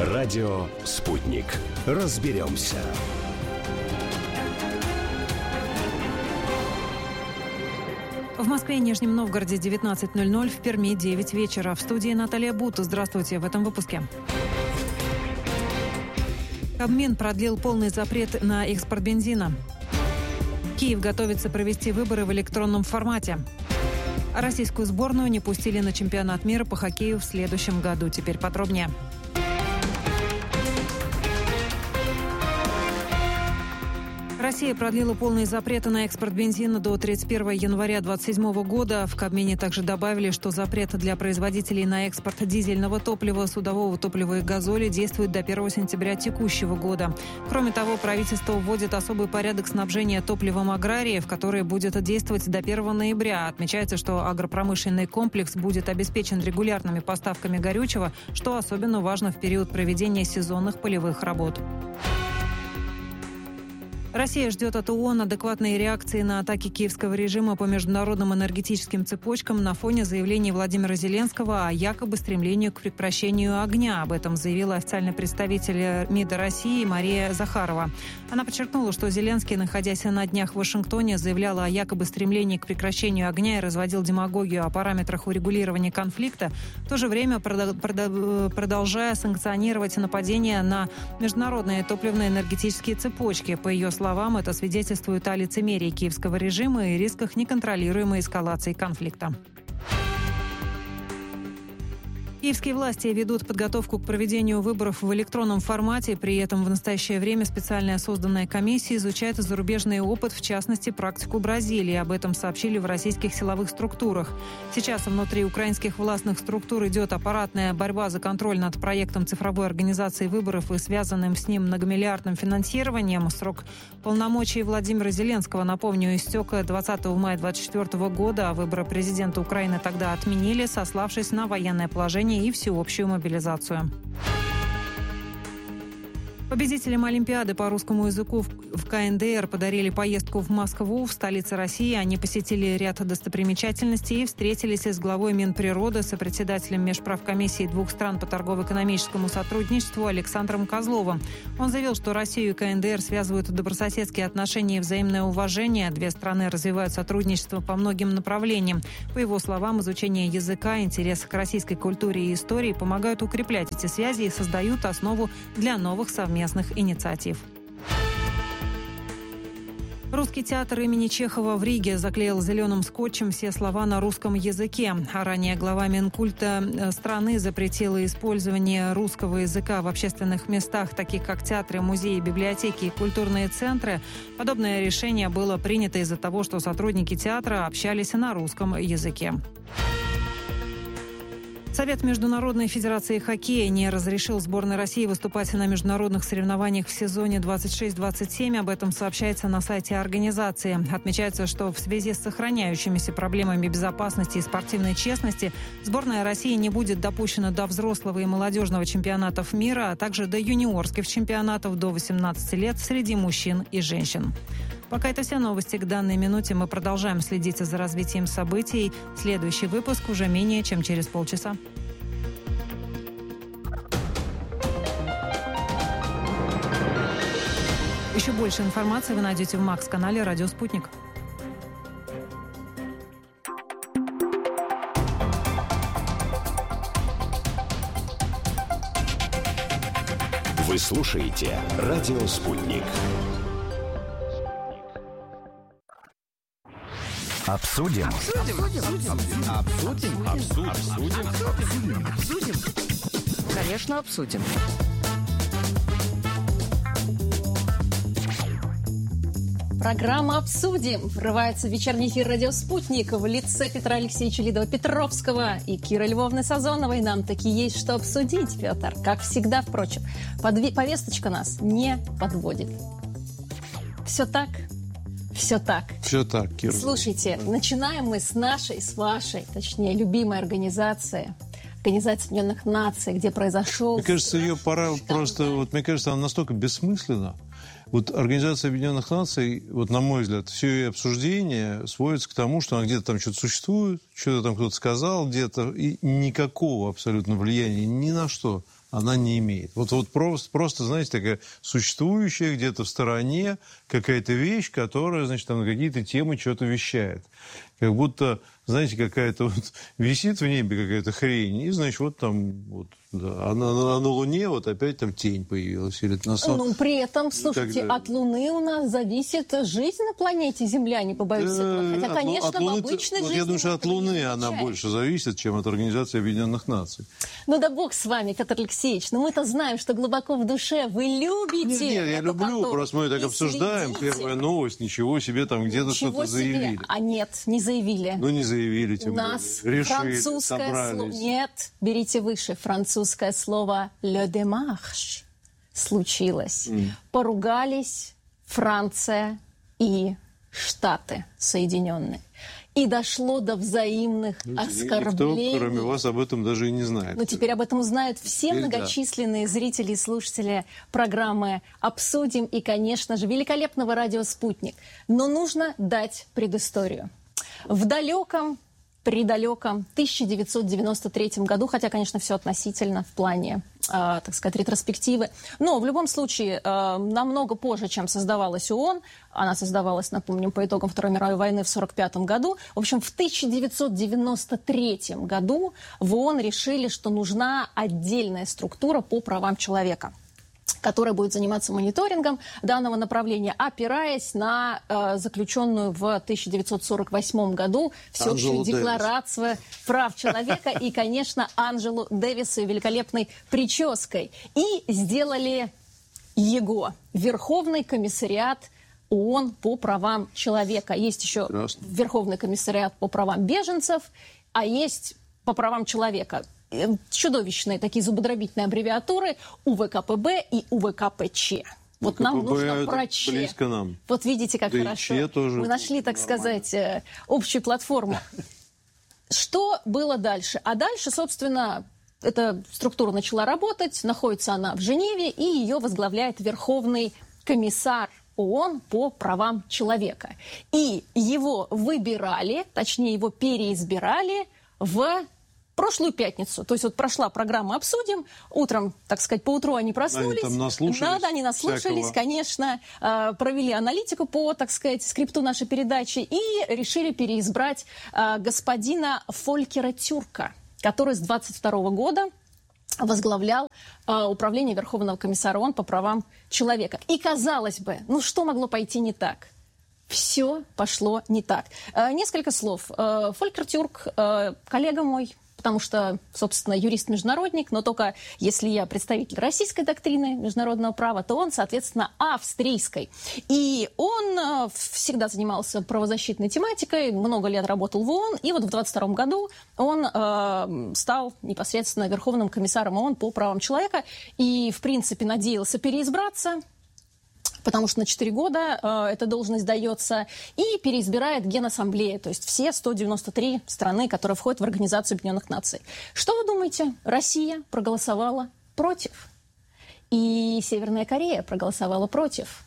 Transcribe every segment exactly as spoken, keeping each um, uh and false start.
Радио «Спутник». Разберемся. В Москве и Нижнем Новгороде девятнадцать ноль ноль, в Перми девять вечера. В студии Наталья Бута. Здравствуйте в этом выпуске. Кабмин продлил полный запрет на экспорт бензина. Киев готовится провести выборы в электронном формате. Российскую сборную не пустили на чемпионат мира по хоккею в следующем году. Теперь подробнее. Россия продлила полные запреты на экспорт бензина до тридцать первого января две тысячи двадцать седьмого года. В Кабмине также добавили, что запрет для производителей на экспорт дизельного топлива, судового топлива и газоли действует до первого сентября текущего года. Кроме того, правительство вводит особый порядок снабжения топливом аграриев, который будет действовать до первого ноября. Отмечается, что агропромышленный комплекс будет обеспечен регулярными поставками горючего, что особенно важно в период проведения сезонных полевых работ. Россия ждет от ООН адекватной реакции на атаки киевского режима по международным энергетическим цепочкам на фоне заявлений Владимира Зеленского о якобы стремлении к прекращению огня. Об этом заявила официальный представитель МИДа России Мария Захарова. Она подчеркнула, что Зеленский, находясь на днях в Вашингтоне, заявлял о якобы стремлении к прекращению огня и разводил демагогию о параметрах урегулирования конфликта, в то же время продолжая санкционировать нападения на международные топливно-энергетические цепочки. По ее словам, словам, это свидетельствует о лицемерии киевского режима и рисках неконтролируемой эскалации конфликта. Киевские власти ведут подготовку к проведению выборов в электронном формате. При этом в настоящее время специальная созданная комиссия изучает зарубежный опыт, в частности, практику Бразилии. Об этом сообщили в российских силовых структурах. Сейчас внутри украинских властных структур идет аппаратная борьба за контроль над проектом цифровой организации выборов и связанным с ним многомиллиардным финансированием. Срок полномочий Владимира Зеленского, напомню, истек двадцатого мая две тысячи двадцать четвёртого года, а выборы президента Украины тогда отменили, сославшись на военное положение и всеобщую мобилизацию. Победителям Олимпиады по русскому языку в ка эн дэ эр подарили поездку в Москву, в столице России. Они посетили ряд достопримечательностей и встретились с главой Минприроды, сопредседателем межправкомиссии двух стран по торгово-экономическому сотрудничеству Александром Козловым. Он заявил, что Россию и ка эн дэ эр связывают добрососедские отношения и взаимное уважение. Две страны развивают сотрудничество по многим направлениям. По его словам, изучение языка, интерес к российской культуре и истории помогают укреплять эти связи и создают основу для новых совместных инициатив. Русский театр имени Чехова в Риге заклеил зеленым скотчем все слова на русском языке. А ранее глава Минкульта страны запретила использование русского языка в общественных местах, таких как театры, музеи, библиотеки и культурные центры. Подобное решение было принято из-за того, что сотрудники театра общались на русском языке. Совет Международной федерации хоккея не разрешил сборной России выступать на международных соревнованиях в сезоне двадцать шесть двадцать семь. Об этом сообщается на сайте организации. Отмечается, что в связи с сохраняющимися проблемами безопасности и спортивной честности сборная России не будет допущена до взрослого и молодежного чемпионатов мира, а также до юниорских чемпионатов до восемнадцати лет среди мужчин и женщин. Пока это все новости к данной минуте. Мы продолжаем следить за развитием событий. Следующий выпуск уже менее чем через полчаса. Еще больше информации вы найдете в Макс-канале «Радио Спутник». Вы слушаете «Радио Спутник». Обсудим. Обсудим. Обсудим. Обсудим. Обсудим. Обсудим. Обсудим. Конечно, обсудим. Программа «Обсудим» врывается в вечерний эфир «Радио Спутник» в лице Петра Алексеевича Лидова-Петровского и Киры Львовны Сазоновой. Нам таки есть что обсудить, Петр. Как всегда, впрочем. Подве- повесточка нас не подводит. Все так? Все так. Все так, Кира. Слушайте, начинаем мы с нашей, с вашей, точнее, любимой организации Организации Объединенных Наций, где произошел... Мне кажется, ее пора просто... Вот, мне кажется, она настолько бессмысленна. Вот Организация Объединенных Наций, вот на мой взгляд, все ее обсуждение сводится к тому, что она где-то там что-то существует, что-то там кто-то сказал где-то, и никакого абсолютно влияния ни на что она не имеет. Вот, вот просто, просто, знаете, такая существующая где-то в стороне какая-то вещь, которая, значит, там на какие-то темы что-то вещает. Как будто, знаете, какая-то вот висит в небе какая-то хрень, и, значит, вот там, вот, да, а на, на Луне вот опять там тень появилась. Или на сон... Ну, при этом, слушайте, от Луны у нас зависит жизнь на планете Земля, не побоюсь этого. Хотя, от, конечно, от Луны, в обычной вот жизни... Я думаю, что от Луны она замечает. больше зависит, чем от Организации Объединенных Наций. Ну да бог с вами, Петр Алексеевич, но мы-то знаем, что глубоко в душе вы любите... Нет, нет, я люблю, просто мы так обсуждаем. Следите. Первая новость, ничего себе, там где-то что-то заявили. А нет, не заявили. Ну, не заявили, тем У нас более. Решили, французское собрались. слово... Нет, берите выше. Французское слово «le démarche» случилось. Mm. Поругались Франция и Штаты Соединенные. И дошло до взаимных ну, оскорблений. Никто, кроме вас, об этом даже и не знает. Но теперь об этом узнают все теперь многочисленные да. зрители и слушатели программы «Обсудим» и, конечно же, великолепного радио «Спутник». Но нужно дать предысторию. В далеком, предалеком тысяча девятьсот девяносто третьем году, хотя, конечно, все относительно в плане, э, так сказать, ретроспективы, но в любом случае э, намного позже, чем создавалась ООН, она создавалась, напомним, по итогам Второй мировой войны в сорок пятом году, в общем, в тысяча девятьсот девяносто третьем году в ООН решили, что нужна отдельная структура по правам человека, которая будет заниматься мониторингом данного направления, опираясь на э, заключенную в тысяча девятьсот сорок восьмом году всеобщую Анджелу декларацию Дэвис. Прав человека и, конечно, Анджелу Дэвису великолепной прической. И сделали ЕГО, Верховный комиссариат ООН по правам человека. Есть еще Верховный комиссариат по правам беженцев, а есть по правам человека. Чудовищные такие зубодробительные аббревиатуры УВКПБ и УВКПЧ. Вот УВКПБ нам нужно про Ч. Близко нам. Вот видите, как да хорошо. Тоже мы нашли, так нормально. сказать, общую платформу. Что было дальше? А дальше, собственно, эта структура начала работать, находится она в Женеве, и ее возглавляет Верховный комиссар ООН по правам человека. И его выбирали, точнее, его переизбирали в прошлую пятницу. То есть вот прошла программа «Обсудим». Утром, так сказать, поутру они проснулись. Они там наслушались. Да, да, они наслушались, всякого. Конечно. Провели аналитику по, так сказать, скрипту нашей передачи и решили переизбрать господина Фолькера Тюрка, который с двадцать второго года возглавлял э, управление Верховного комиссара ООН по правам человека. И, казалось бы, ну что могло пойти не так? Все пошло не так. Э, несколько слов. Э, Фолькер Тюрк, э, коллега мой, потому что, собственно, юрист-международник, но только если я представитель российской доктрины международного права, то он, соответственно, австрийской. И он э, всегда занимался правозащитной тематикой, много лет работал в ООН, и вот в двадцать втором году он э, стал непосредственно Верховным комиссаром ООН по правам человека и, в принципе, надеялся переизбраться, потому что на четыре года э, эта должность дается, и переизбирает Генассамблея, то есть все сто девяносто три страны, которые входят в Организацию Объединенных Наций. Что вы думаете? Россия проголосовала против. И Северная Корея проголосовала против.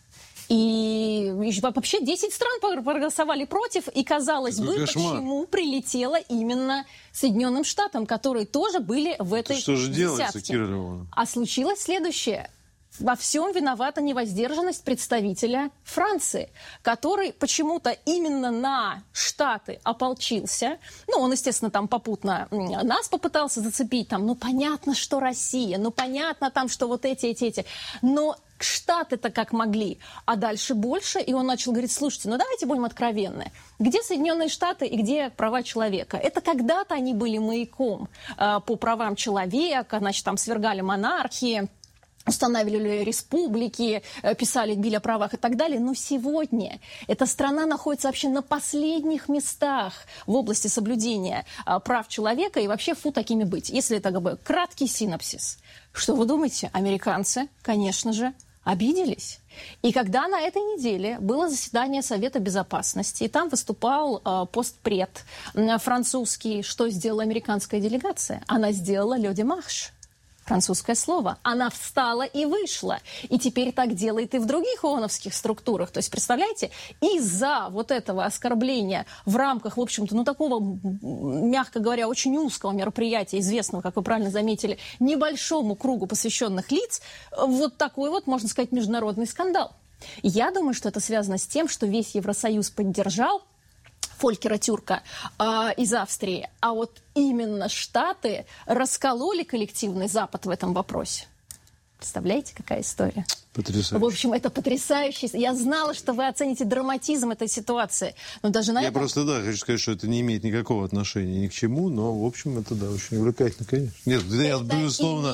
И вообще десять стран проголосовали против, и, казалось бы, кошмар. Почему прилетело именно Соединенным Штатам, которые тоже были в этой что же десятке. Делается, Кира Львовна? А случилось следующее. Во всем виновата невоздержанность представителя Франции, который почему-то именно на Штаты ополчился. Ну, он, естественно, там попутно нас попытался зацепить. Там, ну, понятно, что Россия, ну, понятно, там, что вот эти, эти, эти. Но Штаты-то как могли. А дальше больше. И он начал говорить, слушайте, ну, давайте будем откровенны. Где Соединенные Штаты и где права человека? Это когда-то они были маяком э, по правам человека, значит, там свергали монархии, устанавливали республики, писали, били о правах и так далее. Но сегодня эта страна находится вообще на последних местах в области соблюдения прав человека. И вообще, фу, такими быть. Если это как бы краткий синопсис. Что вы думаете? Американцы, конечно же, обиделись. И когда на этой неделе было заседание Совета Безопасности, и там выступал э, постпред э, французский, что сделала американская делегация? Она сделала «le démarche». Французское слово. Она встала и вышла. И теперь так делает и в других ООНовских структурах. То есть, представляете, из-за вот этого оскорбления в рамках, в общем-то, ну, такого, мягко говоря, очень узкого мероприятия, известного, как вы правильно заметили, небольшому кругу посвященных лиц, вот такой вот, можно сказать, международный скандал. Я думаю, что это связано с тем, что весь Евросоюз поддержал Фолькера Тюрка э, из Австрии, а вот именно Штаты раскололи коллективный Запад в этом вопросе. Представляете, какая история? Потрясающе. В общем, это потрясающе. Я знала, что вы оцените драматизм этой ситуации. Но даже на Я этом... просто, да, хочу сказать, что это не имеет никакого отношения ни к чему, но, в общем, это, да, очень увлекательно, конечно. Нет, я, безусловно,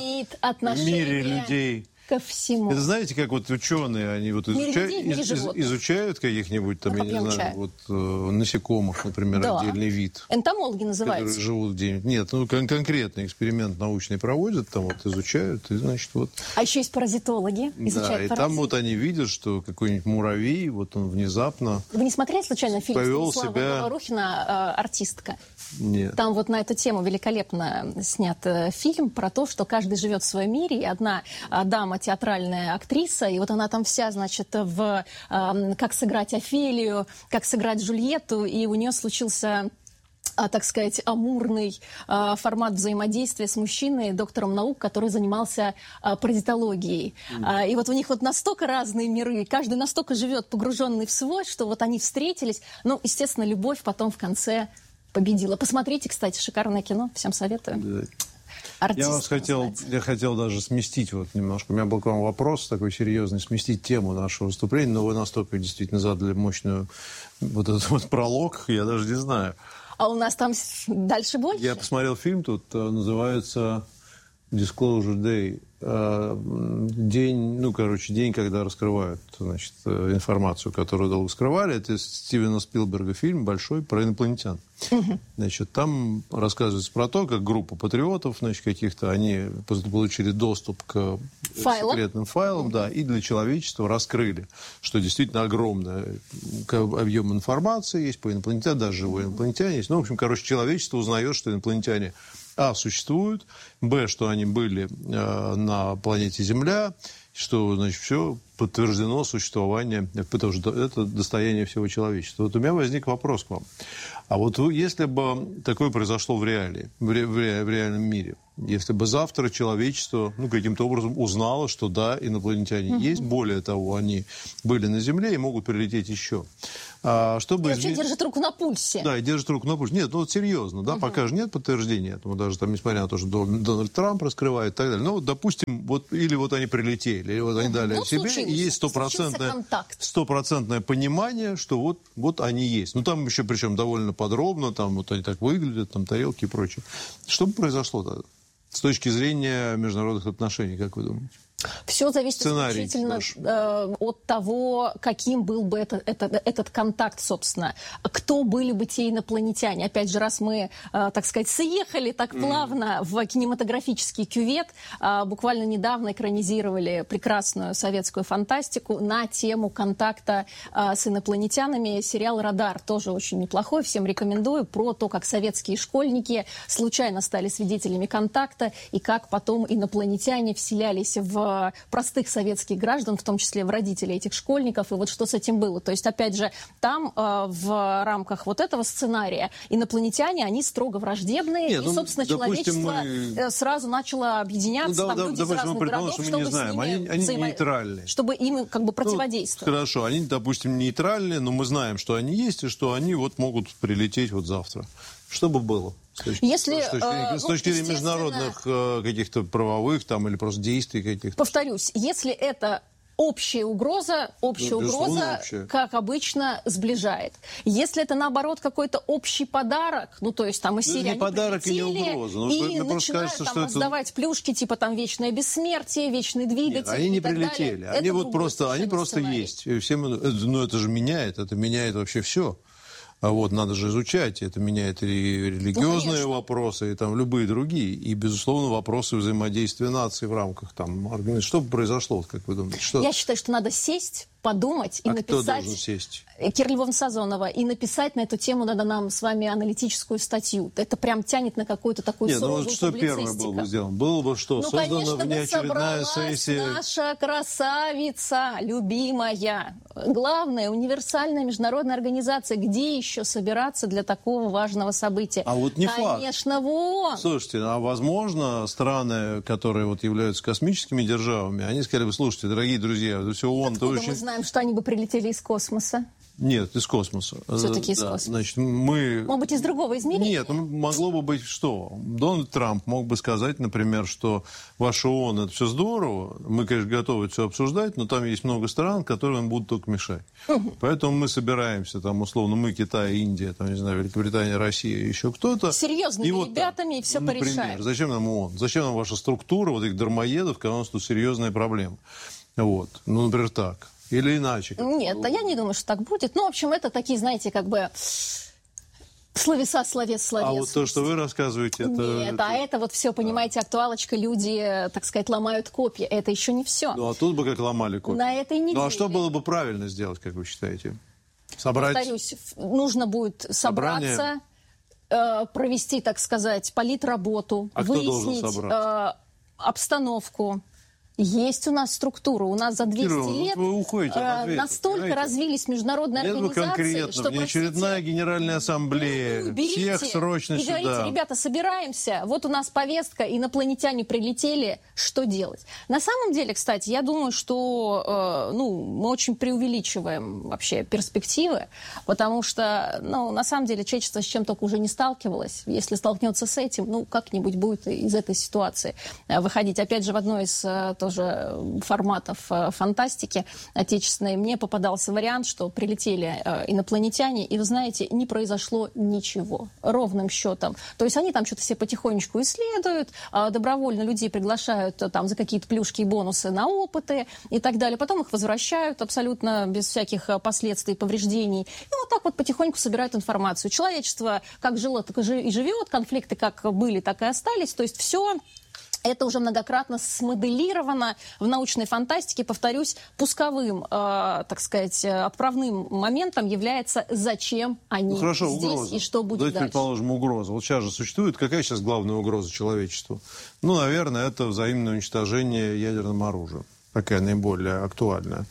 в мире людей... ко всему. Это знаете, как вот ученые, они вот изучают, из, из, изучают каких-нибудь там, ну, я не знаю, вот, э, насекомых, например, да. отдельный вид. Энтомологи называются. Которые живут где-нибудь. Нет, ну кон- конкретный эксперимент научный проводят, там вот изучают, и значит вот... А еще есть паразитологи, изучают Да, и паразит. там вот они видят, что какой-нибудь муравей, вот он внезапно... Вы не смотрели случайно фильм повел Станислава себя... Говорухина «Артистка»? Нет. Там вот на эту тему великолепно снят э, фильм про то, что каждый живет в своем мире, и одна э, дама, театральная актриса, и вот она там вся, значит, в э, как сыграть Офелию, как сыграть Джульетту, и у нее случился... А, так сказать, амурный а, формат взаимодействия с мужчиной, доктором наук, который занимался а, паразитологией. Mm. А, и вот у них вот настолько разные миры, каждый настолько живет погруженный в свой, что вот они встретились. Ну, естественно, любовь потом в конце победила. Посмотрите, кстати, шикарное кино, всем советую. Да. Артист, я вас хотел, я хотел даже сместить вот немножко. У меня был к вам вопрос такой серьезный, сместить тему нашего выступления, но вы настолько действительно задали мощную вот этот вот пролог, я даже не знаю. А у нас там дальше больше? Я посмотрел фильм, тут называется Disclosure Day. День, ну, короче, день, когда раскрывают, значит, информацию, которую долго скрывали. Это Стивена Спилберга фильм большой про инопланетян. Угу. Значит, там рассказывается про то, как группа патриотов, значит, каких-то, они получили доступ к файлам. секретным файлам, да, и для человечества раскрыли, что действительно огромный объем информации есть по инопланетянам, даже живой инопланетяне есть. Ну, в общем, короче, человечество узнает, что инопланетяне А, существуют, Б, что они были э, на планете Земля, что, значит, все подтверждено существование, потому что это достояние всего человечества. Вот у меня возник вопрос к вам. А вот если бы такое произошло в реалии, в, ре, в, ре, в реальном мире, если бы завтра человечество, ну, каким-то образом узнало, что да, инопланетяне mm-hmm. есть, более того, они были на Земле и могут прилететь еще. А, чтобы... И вообще держит руку на пульсе. Да, и держит руку на пульсе. Нет, ну вот серьезно, да, uh-huh. пока же нет подтверждения этому, даже там, несмотря на то, что Дональд Трамп раскрывает и так далее. Ну, вот, допустим, вот, или вот они прилетели, или вот они uh-huh. дали ну, о себе, случился, и есть стопроцентное, стопроцентное понимание, что вот, вот они есть. Ну, там еще, причем, довольно подробно, там вот они так выглядят, там тарелки и прочее. Что бы произошло тогда? С точки зрения международных отношений, как вы думаете? Все зависит Сценарий исключительно э, от того, каким был бы это, это, этот контакт, собственно. Кто были бы те инопланетяне. Опять же, раз мы, э, так сказать, съехали так плавно mm. в кинематографический кювет, э, буквально недавно экранизировали прекрасную советскую фантастику на тему контакта э, с инопланетянами. Сериал «Радар» тоже очень неплохой, всем рекомендую, про то, как советские школьники случайно стали свидетелями контакта и как потом инопланетяне вселялись в простых советских граждан, в том числе в родителей этих школьников, и вот что с этим было. То есть, опять же, там э, в рамках вот этого сценария инопланетяне, они строго враждебные, Нет, и, ну, собственно, допустим, человечество мы... сразу начало объединяться, ну, да, там, да, люди допустим, из разных городов, что чтобы не знаем. с ними они, они взаимо... нейтральные. Чтобы им как бы противодействовать. Ну, хорошо, они, допустим, нейтральные, но мы знаем, что они есть, и что они вот могут прилететь вот завтра. Что бы было? С точки, Если, с точки, э, с точки зрения ну, международных э, каких-то правовых там, или просто действий каких-то. Повторюсь, если это общая угроза, общая ну, угроза, общая. Как обычно, сближает. Если это, наоборот, какой-то общий подарок, ну, то есть там из серии не подарок и не угроза. Ну, и начинают кажется, там что раздавать это... плюшки, типа там вечное бессмертие, вечный двигатель. Нет, они не и так прилетели. Далее. Они это вот просто, они просто есть. И всем, ну, это же меняет, это меняет вообще все. А вот надо же изучать, это меняет и религиозные ну, вопросы, и там любые другие, и, безусловно, вопросы взаимодействия наций в рамках там организации. Что бы произошло, как вы думаете? Что... Я считаю, что надо сесть, подумать и а написать... кто должен сесть? Кира Львовна Сазонова. И написать на эту тему надо нам с вами аналитическую статью. Это прям тянет на какую-то такую Нет, суровую ну вот что первое было бы сделано? Было бы что? Ну, Создана конечно, внеочередная сессия... наша красавица, любимая. Главная универсальная международная организация. Где еще собираться для такого важного события? А вот не Конечно, факт. Конечно, вон. Слушайте, а возможно, страны, которые вот являются космическими державами, они сказали бы, слушайте, дорогие друзья, это все ООН... Откуда очень... мы знаем, что они бы прилетели из космоса? Нет, из космоса. Все-таки из да, космоса. Значит, мы... Может быть, из другого измерения? Нет, ну, могло бы быть что? Дональд Трамп мог бы сказать, например, что ваш ООН – это все здорово, мы, конечно, готовы все обсуждать, но там есть много стран, которые нам будут только мешать. Угу. Поэтому мы собираемся, там, условно, мы, Китай, Индия, там, не знаю, Великобритания, Россия, еще кто-то. Серьезными и ребятами, вот, и все например, порешаем. Зачем нам ООН? Зачем нам ваша структура, вот этих дармоедов, когда у нас тут серьезная проблема? Вот. Ну, например, так. Или иначе? Нет, да я не думаю, что так будет. Ну, в общем, это такие, знаете, как бы словеса, словес, словес. А вот то, что вы рассказываете, это... Нет, это... а это вот все, понимаете, актуалочка, люди, так сказать, ломают копья. Это еще не все. Ну, а тут бы как ломали копья. На этой неделе. Ну, а что было бы правильно сделать, как вы считаете? Собрать... Повторюсь, нужно будет собраться, Собрание... э, провести, так сказать, политработу, а выяснить э, обстановку. Есть у нас структура, у нас за двести Кира, лет вы уходите от ответа, настолько понимаете? развились международные Нет, организации, конкретно, что, внеочередная простите, генеральная ассамблея, ну, берите всех срочно и сюда. говорите, ребята, собираемся, вот у нас повестка, инопланетяне прилетели, что делать? На самом деле, кстати, я думаю, что э, ну, мы очень преувеличиваем вообще перспективы, потому что, ну, на самом деле, человечество с чем только уже не сталкивалось. Если столкнется с этим, ну, как-нибудь будет из этой ситуации выходить. Опять же, в одной из э, тоже форматов э, фантастики отечественной мне попадался вариант, что прилетели э, инопланетяне, и, вы знаете, не произошло ничего. Ровным счетом. То есть они там что-то все потихонечку исследуют, э, добровольно людей приглашают э, там за какие-то плюшки и бонусы на опыты и так далее. Потом их возвращают абсолютно без всяких э, последствий, повреждений. И вот так вот потихоньку собирают информацию. Человечество как жило, так и живет. Конфликты как были, так и остались. То есть все... Это уже многократно смоделировано в научной фантастике. Повторюсь, пусковым, э, так сказать, отправным моментом является, зачем они ну, хорошо, здесь угроза. И что будет Давайте дальше. предположим, угроза. Вот сейчас же существует. Какая сейчас главная угроза человечеству? Ну, наверное, это взаимное уничтожение ядерным оружием. Такая наиболее актуальная.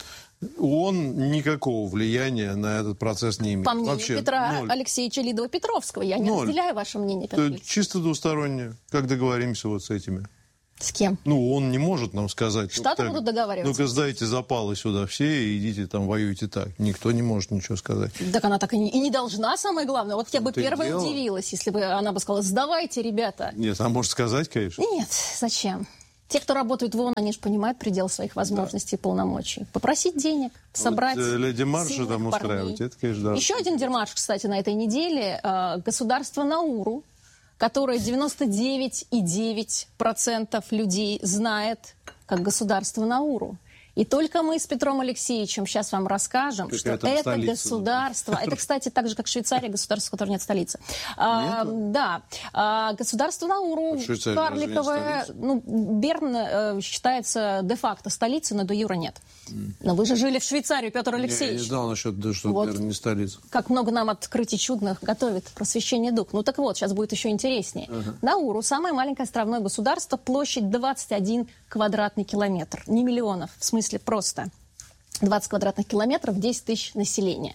ООН никакого влияния на этот процесс не имеет. По мнению Вообще, Петра ноль. Алексеевича Лидова-Петровского. Я не Ноль. разделяю ваше мнение, Петр Это чисто двустороннее. Как договоримся вот с этими? С кем? Ну, он не может нам сказать. Штаты ну, будут договариваться. Ну-ка, сдайте запалы сюда все и идите там воюйте так. Никто не может ничего сказать. Так она так и не, и не должна, самое главное. Вот я бы Это первая дело. удивилась, если бы она бы сказала, сдавайте, ребята. Нет, она может сказать, конечно. Нет, зачем? Те, кто работают в ООН, они же понимают предел своих возможностей да. и полномочий. Попросить денег, собрать вот, э, демарши там устраивать, это, конечно, да. Еще один демарш, кстати, на этой неделе. Э, государство Науру, которое девяносто девять и девять десятых процента людей знает как государство Науру. И только мы с Петром Алексеевичем сейчас вам расскажем, Какая что там это столица, государство... Это, кстати, так же, как Швейцария, государство, в котором нет столицы. А, да. А, государство Науру, карликовое... Ну, Берн э, считается де-факто столицей, но де-юре нет. Mm. Но вы же жили в Швейцарии, Петр Алексеевич. Я не знал насчет, да, что вот. Берн не столица. Как много нам открытий чудных готовит просвещение дух. Ну так вот, сейчас будет еще интереснее. Uh-huh. Науру, самое маленькое островное государство, площадь двадцать один квадратный километр. Не миллионов, в смысле просто. двадцать квадратных километров, десять тысяч населения.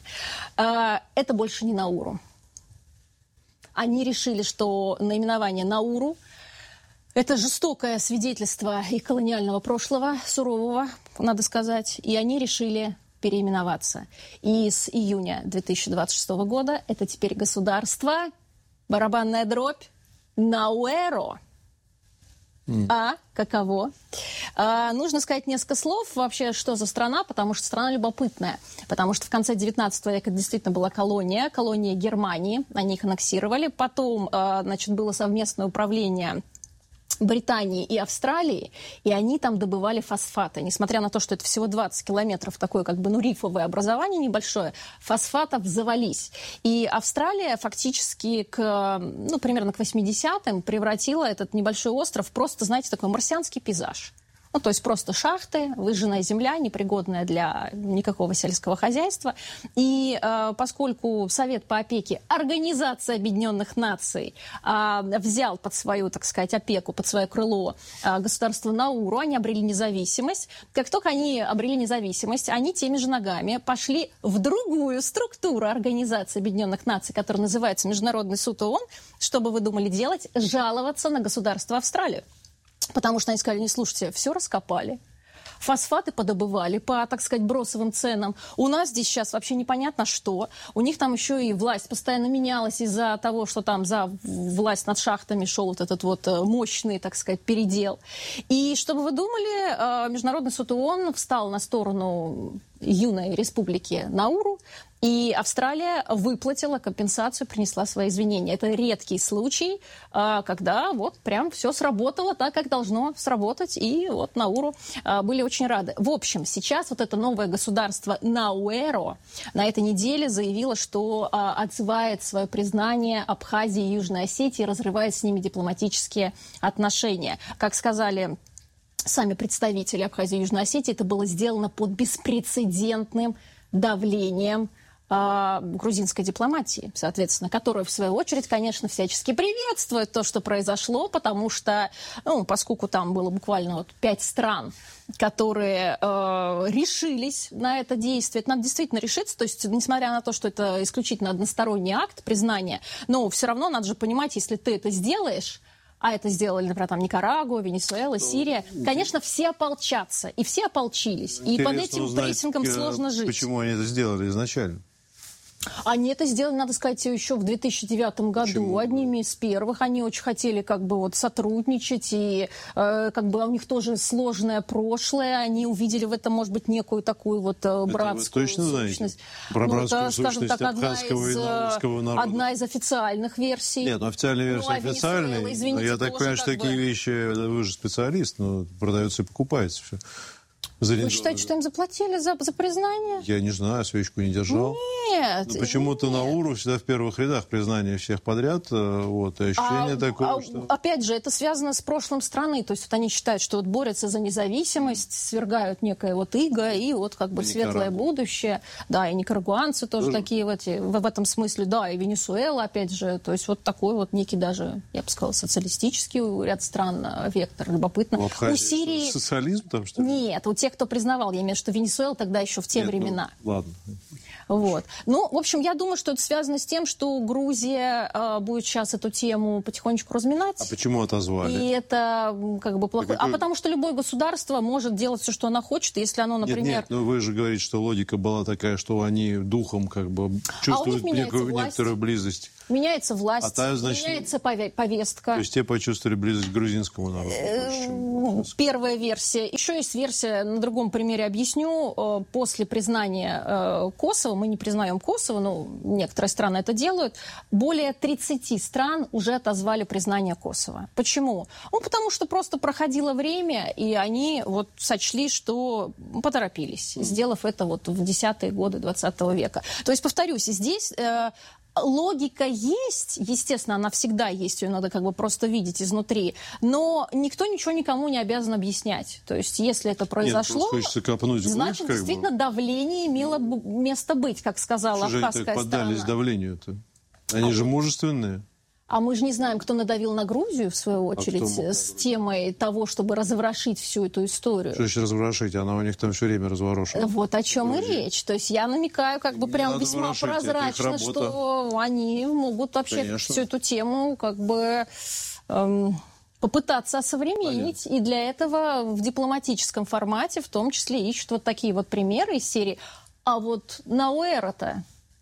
Это больше не Науру. Они решили, что наименование Науру – это жестокое свидетельство их колониального прошлого, сурового, надо сказать, и они решили переименоваться. И с июня две тысячи двадцать шестого года это теперь государство, барабанная дробь, Науэро. Mm. А каково? А, нужно сказать несколько слов вообще, что за страна, потому что страна любопытная. Потому что в конце девятнадцатого века это действительно была колония, колония Германии, они их аннексировали. Потом, а, значит, было совместное управление Британии и Австралии, и они там добывали фосфаты. Несмотря на то, что это всего двадцать километров, такое как бы ну, рифовое образование небольшое, фосфатов завались. И Австралия фактически к, ну, примерно к восьмидесятым превратила этот небольшой остров в просто, знаете, такой марсианский пейзаж. Ну, то есть просто шахты, выжженная земля, непригодная для никакого сельского хозяйства. И э, поскольку Совет по опеке Организации Объединенных Наций э, взял под свою, так сказать, опеку, под свое крыло э, государство Науру, они обрели независимость. Как только они обрели независимость, они теми же ногами пошли в другую структуру Организации Объединенных Наций, которая называется Международный суд ООН. Что бы вы думали делать? Жаловаться на государство Австралию. Потому что они сказали, не слушайте, все раскопали, фосфаты подобывали по, так сказать, бросовым ценам. У нас здесь сейчас вообще непонятно что. У них там еще и власть постоянно менялась из-за того, что там за власть над шахтами шел вот этот вот мощный, так сказать, передел. И что бы вы думали, Международный суд ООН встал на сторону юной республики Науру, и Австралия выплатила компенсацию, принесла свои извинения. Это редкий случай, когда вот прям все сработало так, как должно сработать, и вот Науру были очень рады. В общем, сейчас вот это новое государство Науэро на этой неделе заявило, что отзывает свое признание Абхазии и Южной Осетии, разрывает с ними дипломатические отношения. Как сказали сами представители Абхазии и Южной Осетии, это было сделано под беспрецедентным давлением э, грузинской дипломатии, соответственно, которая, в свою очередь, конечно, всячески приветствует то, что произошло, потому что, ну, поскольку там было буквально вот пять стран, которые э, решились на это действие, это надо действительно решиться, то есть, несмотря на то, что это исключительно односторонний акт признания, но все равно надо же понимать, если ты это сделаешь, а это сделали, например, там Никарагуа, Венесуэла, Сирия. Конечно, все ополчатся, и все ополчились. Интересно, и под этим узнать, прессингом сложно жить. Почему они это сделали изначально? Они это сделали, надо сказать, еще в две тысячи девятом году. Почему? Одними из первых. Они очень хотели как бы вот сотрудничать, и э, как бы у них тоже сложное прошлое. Они увидели в этом, может быть, некую такую вот э, братскую это вы точно сущность. Знаете? Про ну, братскую это, скажем так, одна из, народа. одна из официальных версий. Нет, ну официальная версия ну, а официальная. Извините, но я так понимаю, что такие бы... вещи, вы же специалист, но продается и покупается все. Вы считаете, что им заплатили за, за признание? Я не знаю, свечку не держал. Нет. Но почему-то нет. Науру всегда в первых рядах признания всех подряд. Вот, и ощущение а, такого, а, что... Опять же, это связано с прошлым страны. То есть вот они считают, что вот борются за независимость, свергают некое вот иго, и вот как бы и светлое Никарагуа. Будущее. Да, и никарагуанцы тоже, тоже такие в, эти, в, в этом смысле. Да, и Венесуэла, опять же. То есть вот такой вот некий даже, я бы сказала, социалистический ряд стран вектор. Любопытно. В Абхазии у Сирии... социализм там, что ли? Нет, у тех, кто признавал, я имею в виду, что Венесуэла тогда еще в те Нет, времена. Ну, ладно. Вот. Ну, в общем, я думаю, что это связано с тем, что Грузия э, будет сейчас эту тему потихонечку разминать. А почему отозвали? И это как бы плохо. А, какой... а потому что любое государство может делать все, что оно хочет, если оно, например... Нет, нет, но вы же говорите, что логика была такая, что они духом как бы чувствуют а некую, некоторую близость. Меняется власть, а та, значит, меняется повестка. То есть те почувствовали близость к грузинскому народу? Первая версия. Еще есть версия, на другом примере объясню. После признания Косово, мы не признаем Косово, но некоторые страны это делают, более тридцати стран уже отозвали признание Косово. Почему? Ну, потому что просто проходило время, и они вот сочли, что поторопились, сделав это вот в десятые годы двадцатого века. То есть, повторюсь, здесь... Логика есть, естественно, она всегда есть, ее надо как бы просто видеть изнутри, но никто ничего никому не обязан объяснять. То есть, если это произошло, Нет, копнуть значит, вглубь, действительно, бы. давление имело место быть, как сказала абхазская сторона. Что же они так поддались давлению-то? Они а же мужественные. А мы же не знаем, кто надавил на Грузию, в свою очередь, а с темой того, чтобы разворошить всю эту историю. Что значит разворошить? Она у них там все время разворошена. Вот о чем Грузия. И речь. То есть я намекаю как бы прям весьма прозрачно, что они могут вообще Конечно. Всю эту тему как бы... Эм, попытаться осовременить. Понятно. И для этого в дипломатическом формате в том числе ищут вот такие вот примеры из серии. А вот Науэро-то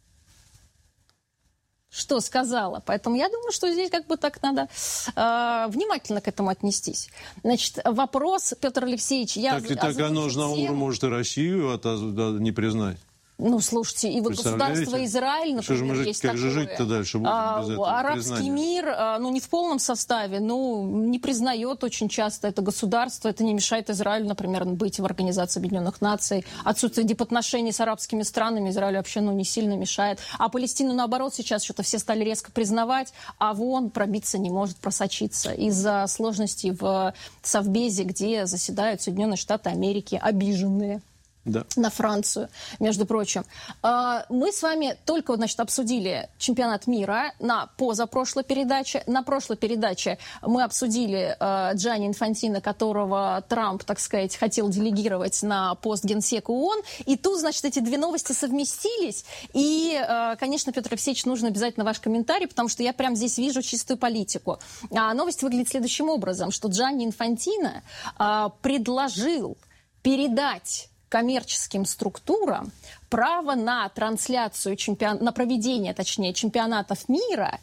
что сказала. Поэтому я думаю, что здесь как бы так надо э, внимательно к этому отнестись. Значит, вопрос, Петр Алексеевич, я Так и так оно же Науру может и Россию от, не признать. Ну, слушайте, и вот государство Израиль, например, же есть как такое. же жить-то дальше будем а, без этого арабский признания? мир, а, ну, не в полном составе, ну, не признает очень часто это государство. Это не мешает Израилю, например, быть в Организации Объединенных Наций. Отсутствие дипотношений с арабскими странами Израилю вообще, ну, не сильно мешает. А Палестину, наоборот, сейчас что-то все стали резко признавать, а вон пробиться не может, просочиться из-за сложностей в Совбезе, где заседают Соединенные Штаты Америки, обиженные. Да. На Францию, между прочим. Мы с вами только, значит, обсудили чемпионат мира на позапрошлой передаче. На прошлой передаче мы обсудили Джанни Инфантино, которого Трамп, так сказать, хотел делегировать на пост генсека ООН. И тут, значит, эти две новости совместились. И, конечно, Петр Алексеевич, нужен обязательно ваш комментарий, потому что я прямо здесь вижу чистую политику. Новость выглядит следующим образом, что Джанни Инфантино предложил передать коммерческим структурам право на трансляцию, чемпион... на проведение, точнее, чемпионатов мира.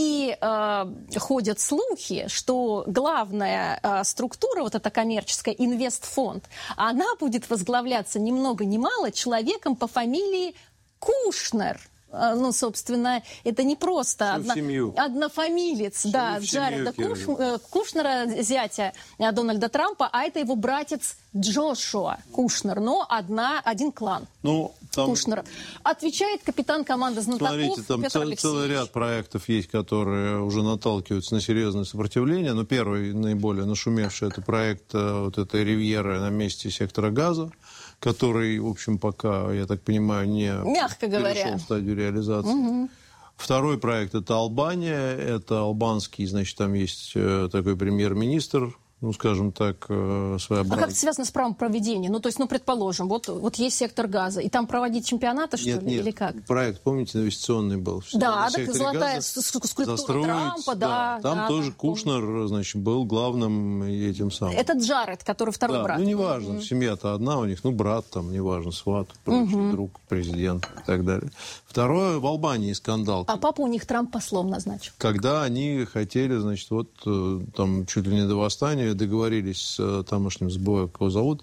И э, ходят слухи, что главная э, структура, вот эта коммерческая, инвестфонд, она будет возглавляться ни много ни мало человеком по фамилии Кушнер. Ну, собственно, это не просто одно, однофамилец, всю да, Джареда Куш, Кушнера, зятя Дональда Трампа, а это его братец Джошуа Кушнер, но одна, один клан ну, там, Кушнера. Отвечает капитан команды знатоков смотрите, там Петр цел, Алексеевич. Целый ряд проектов есть, которые уже наталкиваются на серьезное сопротивление. Но первый, наиболее нашумевший, это проект вот этой ривьеры на месте сектора Газа, который, в общем, пока, я так понимаю, не мягко говоря перешел в стадию реализации. Угу. Второй проект – это Албания. Это албанский, значит, там есть такой премьер-министр, ну, скажем так, своеобразный. А как это связано с правом проведения? Ну, то есть, ну, предположим, вот, вот есть сектор Газа, и там проводить чемпионаты, что нет, ли, нет. или как? Проект, помните, инвестиционный был. Да, так золотая скульптура Трампа, да. да. Там да, тоже да, Кушнер, помню. Значит, был главным этим самым. Это Джаред, который второй да, брат. ну, неважно, mm-hmm. семья-то одна у них, ну, брат там, неважно, сват, прочий, mm-hmm. друг, президент и так далее. Второе, в Албании скандал. А папа у них Трамп послом назначил. Когда они хотели, значит, вот там чуть ли не до восстания договорились с тамошним, забываю, как его зовут,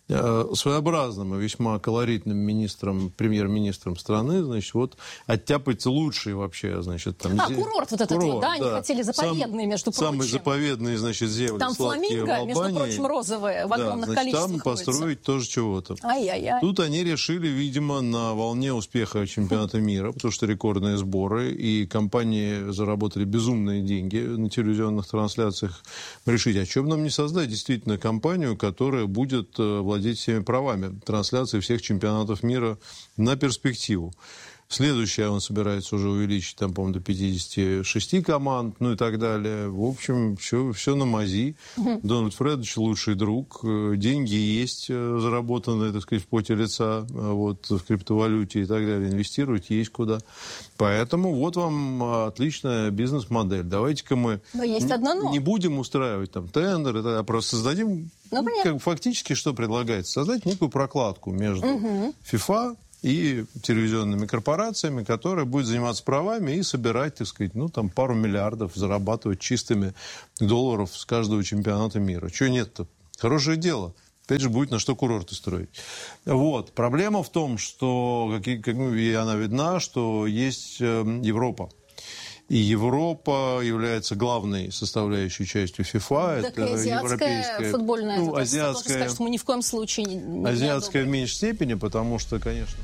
своеобразным и весьма колоритным министром, премьер-министром страны, значит, вот оттяпать лучшие вообще, значит, там... А, курорт вот этот курорт, вот, да, они да. хотели заповедные, Сам, между прочим. Самые заповедные, значит, земли там сладкие в Албании. Там фламинго, между прочим, розовые, в огромных да, значит, количествах там построить ходится. тоже чего-то. Ай-яй-яй. Тут они решили, видимо, на волне успеха чемпионата мира, потому что рекордные сборы, и компании заработали безумные деньги на телевизионных трансляциях, решить, а чем нам не создать действительно компанию, которая будет владеть всеми правами трансляции всех чемпионатов мира на перспективу. Следующее он собирается уже увеличить, там, по-моему, до пятидесяти шести команд, ну и так далее. В общем, все, все на мази. Mm-hmm. Дональд Фредович лучший друг. Деньги есть заработанные, так сказать, в поте лица, вот, в криптовалюте и так далее. Инвестировать есть куда. Поэтому вот вам отличная бизнес-модель. Давайте-ка мы есть одно но. не будем устраивать там тендеры, а просто создадим... Ну, как, фактически, что предлагается? Создать некую прокладку между угу. FIFA и телевизионными корпорациями, которая будет заниматься правами и собирать, так сказать, ну, там, пару миллиардов, зарабатывать чистыми долларов с каждого чемпионата мира. Чего нет-то? Хорошее дело. Опять же, будет на что курорты строить. Вот. Проблема в том, что, как, как, ну, и она видна, что есть э, Европа. И Европа является главной составляющей частью FIFA. Так это и азиатская европейская, футбольная ну, азиатская, азиатская, скажет, что мы ни в коем случае не, не азиатская в меньшей степени, потому что, конечно...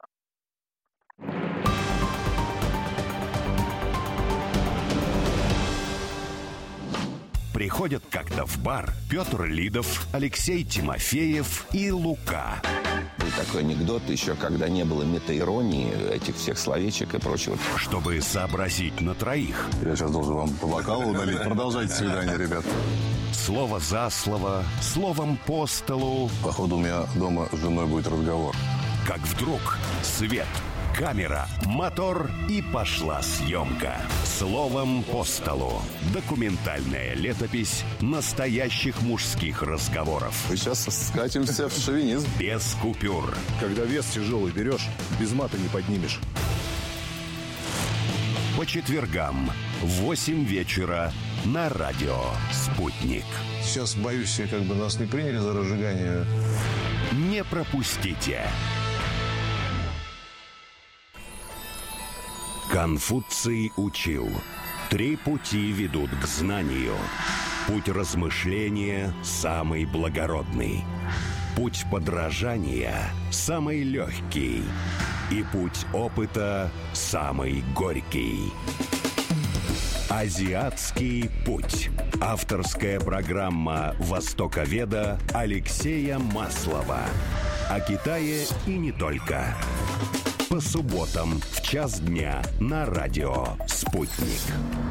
Приходят как-то в бар Петр Лидов, Алексей Тимофеев и Лука. Был такой анекдот еще, когда не было метаиронии, этих всех словечек и прочего. Чтобы сообразить на троих. Я сейчас должен вам по бокалу налить. Продолжайте свидание, ребят. Слово за слово, словом по столу. Походу, у меня дома с женой будет разговор. Как вдруг свет, камера, мотор и пошла съемка. Словом по столу. Документальная летопись настоящих мужских разговоров. Мы сейчас скатимся в шовинизм. Без купюр. Когда вес тяжелый берешь, без мата не поднимешь. По четвергам в восемь вечера на радио «Спутник». Сейчас, боюсь, как бы нас не приняли за разжигание. Не пропустите. Конфуций учил. Три пути ведут к знанию. Путь размышления самый благородный. Путь подражания самый легкий. И путь опыта самый горький. Азиатский путь. Авторская программа востоковеда Алексея Маслова. О Китае и не только. По субботам в час дня на радио «Спутник».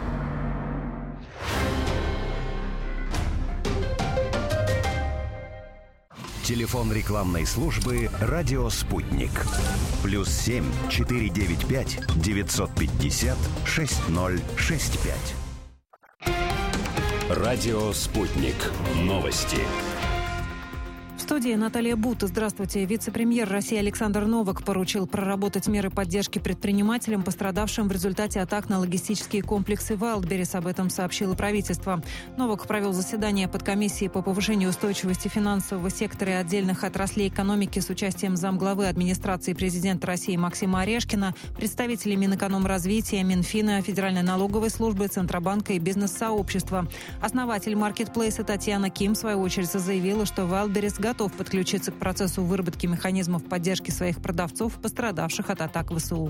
Телефон рекламной службы «Радио Спутник». Плюс семь четыре девять пять девятьсот пятьдесят шесть ноль шесть пять. Радио «Спутник». Новости. В студии Наталья Бута. Здравствуйте. Вице-премьер России Александр Новак поручил проработать меры поддержки предпринимателям, пострадавшим в результате атак на логистические комплексы Wildberries. Об этом сообщило правительство. Новак провел заседание подкомиссии по повышению устойчивости финансового сектора и отдельных отраслей экономики с участием замглавы администрации президента России Максима Орешкина, представителей Минэкономразвития, Минфина, Федеральной налоговой службы, Центробанка и бизнес-сообщества. Основатель маркетплейса Татьяна Ким, в свою очередь, заявила, что Wildberries готов готов подключиться к процессу выработки механизмов поддержки своих продавцов, пострадавших от атак ВСУ.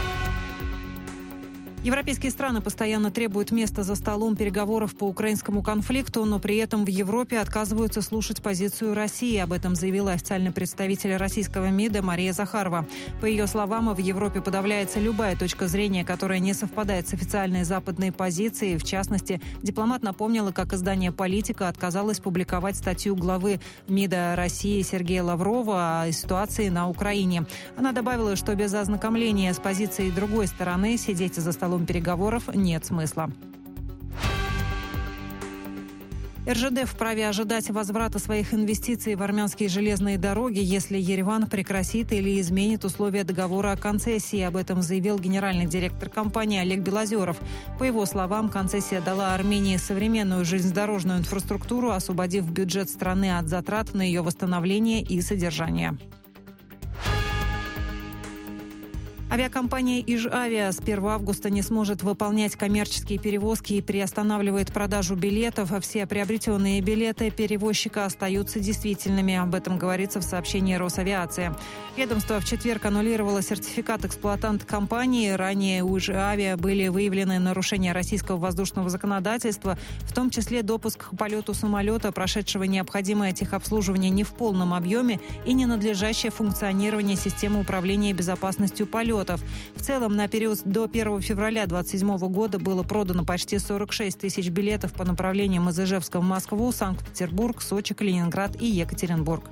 Европейские страны постоянно требуют места за столом переговоров по украинскому конфликту, но при этом в Европе отказываются слушать позицию России. Об этом заявила официальный представитель российского МИДа Мария Захарова. По ее словам, в Европе подавляется любая точка зрения, которая не совпадает с официальной западной позицией. В частности, дипломат напомнила, как издание «Политика» отказалось публиковать статью главы МИДа России Сергея Лаврова о ситуации на Украине. Она добавила, что без ознакомления с позицией другой стороны сидеть за столом переговоров нет смысла. эр жэ дэ вправе ожидать возврата своих инвестиций в армянские железные дороги, если Ереван прекратит или изменит условия договора о концессии. Об этом заявил генеральный директор компании Олег Белозеров. По его словам, концессия дала Армении современную железнодорожную инфраструктуру, освободив бюджет страны от затрат на ее восстановление и содержание. Авиакомпания «Ижавиа» с первого августа не сможет выполнять коммерческие перевозки и приостанавливает продажу билетов. Все приобретенные билеты перевозчика остаются действительными. Об этом говорится в сообщении Росавиации. Ведомство в четверг аннулировало сертификат эксплуатанта компании. Ранее у «Ижавиа» были выявлены нарушения российского воздушного законодательства, в том числе допуск к полету самолета, прошедшего необходимое техобслуживание не в полном объеме, и ненадлежащее функционирование системы управления безопасностью полета. В целом, на период до первого февраля две тысячи двадцать седьмого года было продано почти сорок шесть тысяч билетов по направлениям из Ижевска в Москву, Санкт-Петербург, Сочи, Калининград и Екатеринбург.